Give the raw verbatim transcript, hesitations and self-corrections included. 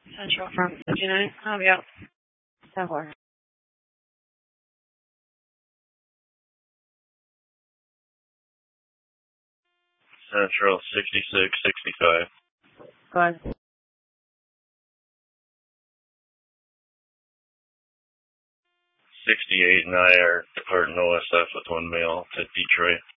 Central from fifty-nine. I'll be out. ten four. Central sixty-six sixty-five. Go ahead. sixty-eight and I are departing O S F with one mail to Detroit.